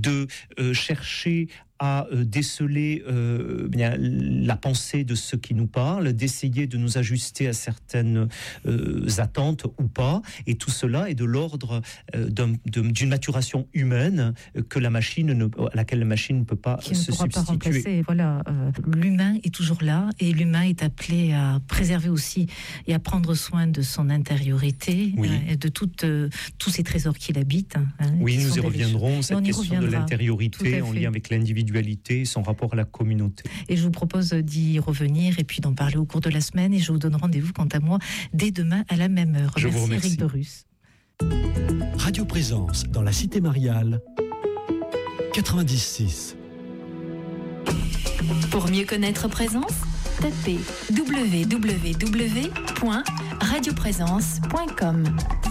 de chercher à déceler la pensée de ceux qui nous parlent, d'essayer de nous ajuster à certaines attentes ou pas, et tout cela est de l'ordre d'une maturation humaine à laquelle la machine ne peut pas se substituer. Qui ne pourra pas remplacer. Voilà, l'humain est toujours là, et l'humain est appelé à préserver aussi et à prendre soin de son intériorité, et de tous ces trésors qu'il habite. Oui, nous y reviendrons, cette question de l'intériorité en lien avec l'individualité, son rapport à la communauté. Et je vous propose d'y revenir et puis d'en parler au cours de la semaine, et je vous donne rendez-vous quant à moi dès demain à la même heure. Je vous remercie. Eric Dorus. Radio Présence dans la Cité Mariale 96. Pour mieux connaître Présence, tapez www.radioprésence.com.